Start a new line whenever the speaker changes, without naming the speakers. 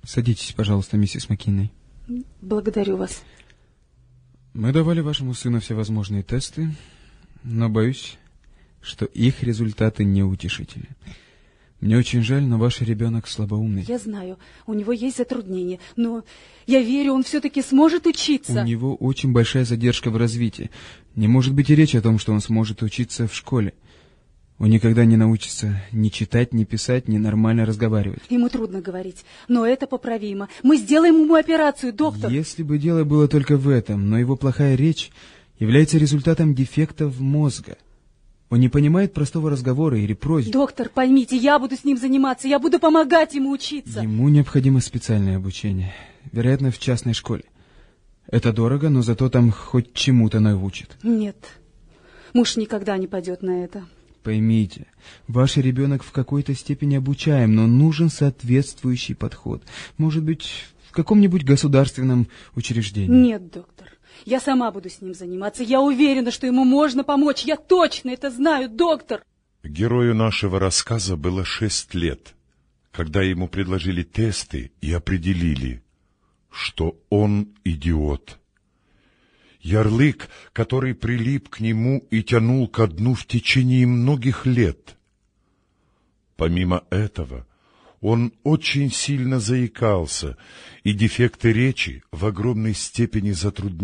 Садитесь, пожалуйста, миссис Маккиней.
Благодарю вас.
Мы давали вашему сыну всевозможные тесты, но боюсь, что их результаты неутешительны. Мне очень жаль, но ваш ребенок слабоумный.
Я знаю, у него есть затруднения, но я верю, он все-таки сможет учиться.
У него очень большая задержка в развитии. Не может быть и речи о том, что он сможет учиться в школе. Он никогда не научится ни читать, ни писать, ни нормально разговаривать.
Ему трудно говорить, но это поправимо. Мы сделаем ему операцию, доктор.
Если бы дело было только в этом, но его плохая речь является результатом дефектов мозга. Он не понимает простого разговора или просьбы.
Доктор, поймите, я буду с ним заниматься, я буду помогать ему учиться.
Ему необходимо специальное обучение, вероятно, в частной школе. Это дорого, но зато там хоть чему-то научат.
Нет, муж никогда не пойдет на это.
Поймите, ваш ребенок в какой-то степени обучаем, но нужен соответствующий подход. Может быть, в каком-нибудь государственном учреждении.
Нет, доктор, я сама буду с ним заниматься. Я уверена, что ему можно помочь. Я точно это знаю, доктор.
Герою нашего рассказа было 6 лет, когда ему предложили тесты и определили, что он идиот. Ярлык, который прилип к нему и тянул ко дну в течение многих лет. Помимо этого, он очень сильно заикался, и дефекты речи в огромной степени затрудняли